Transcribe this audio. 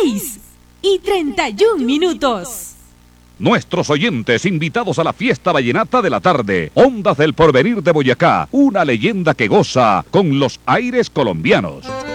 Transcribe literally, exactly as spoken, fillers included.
seis y treinta y un minutos. Nuestros oyentes invitados a la fiesta vallenata de la tarde. Ondas del Porvenir de Boyacá, una leyenda que goza con los aires colombianos.